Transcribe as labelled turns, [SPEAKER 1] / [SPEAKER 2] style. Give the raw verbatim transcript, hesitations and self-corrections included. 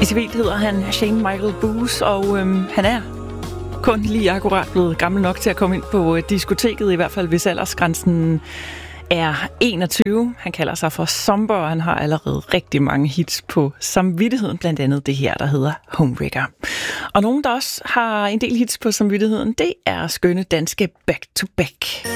[SPEAKER 1] I civil hedder han Shane Michael Booth, og øhm, han er kun lige akkurat blevet gammel nok til at komme ind på diskoteket, i hvert fald hvis aldersgrænsen er enogtyve. Han kalder sig for Somber, og han har allerede rigtig mange hits på samvittigheden, blandt andet det her, der hedder Homewrecker. Og nogen, der også har en del hits på samvittigheden, det er skønne danske Back to Back.